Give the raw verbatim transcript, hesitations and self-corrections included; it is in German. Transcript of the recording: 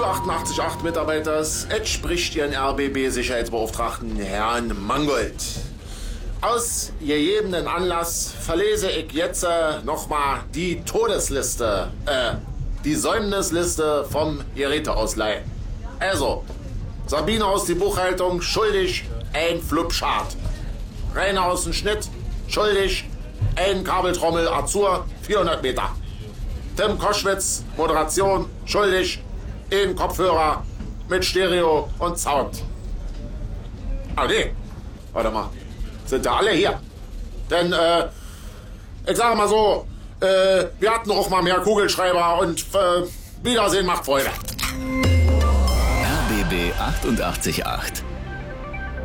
Radio achtundachtzig Komma acht Mitarbeiters, et spricht Ihren R B B-Sicherheitsbeauftragten Herrn Mangold. Aus gegebenen Anlass verlese ich jetzt äh, nochmal die Todesliste, äh, die Säumnisliste vom Geräteausleih. Also, Sabine aus der Buchhaltung, schuldig, ein Flupschart. Rainer aus dem Schnitt, schuldig, ein Kabeltrommel Azur, vierhundert Meter. Tim Koschwitz, Moderation, schuldig, ein Kopfhörer mit Stereo und Sound. Ah nee, warte mal, sind ja alle hier. Denn, äh, ich sage mal so, äh, wir hatten auch mal mehr Kugelschreiber und äh, Wiedersehen macht Freude. R B B achtundachtzig Komma acht